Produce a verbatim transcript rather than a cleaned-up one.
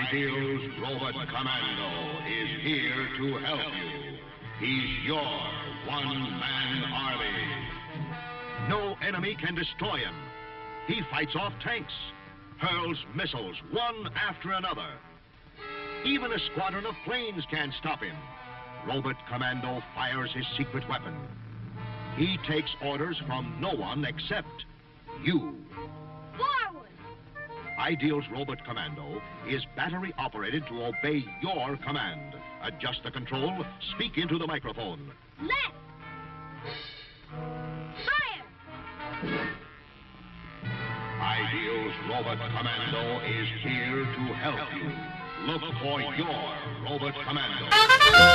Ideal's Robot Commando is here to help you. He's your one-man army. No enemy can destroy him. He fights off tanks, hurls missiles one after another. Even a squadron of planes can't stop him. Robot Commando fires his secret weapon. He takes orders from no one except you. Forward! Ideal's Robot Commando is battery-operated to obey your command. Adjust the control, speak into the microphone. Left! Fire! Ideal's Robot Commando is here to help you. Look for your Robot Commando.